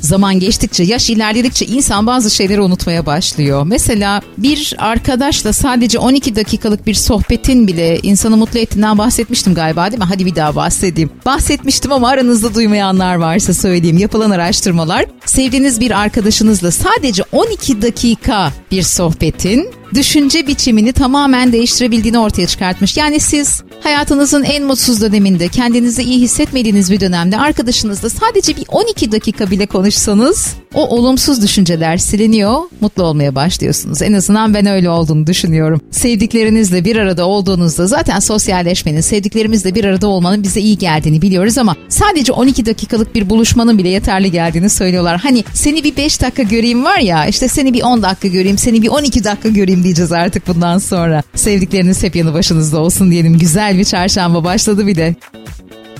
zaman geçtikçe, yaş ilerledikçe insan bazı şeyleri unutmaya başlıyor. Mesela bir arkadaşla sadece 12 dakikalık bir sohbetin bile insanı mutlu ettiğinden bahsetmiştim galiba, değil mi? Hadi bir daha bahsedeyim. Bahsetmiştim ama aranızda duymayanlar varsa söyleyeyim. Yapılan araştırmalar, sevdiğiniz bir arkadaşınızla sadece 12 dakika bir sohbetin düşünce biçimini tamamen değiştirebildiğini ortaya çıkartmış. Yani siz hayatınızın en mutsuz döneminde, kendinizi iyi hissetmediğiniz bir dönemde arkadaşınızla sadece bir 12 dakika bile konuşsanız o olumsuz düşünceler siliniyor, mutlu olmaya başlıyorsunuz. En azından ben öyle olduğunu düşünüyorum. Sevdiklerinizle bir arada olduğunuzda zaten sosyalleşmenin, sevdiklerimizle bir arada olmanın bize iyi geldiğini biliyoruz ama sadece 12 dakikalık bir buluşmanın bile yeterli geldiğini söylüyorlar. Hani seni bir 5 dakika göreyim var ya, işte seni bir 10 dakika göreyim, seni bir 12 dakika göreyim diyeceğiz artık bundan sonra. Sevdikleriniz hep yanı başınızda olsun diyelim. Güzel bir çarşamba başladı bir de.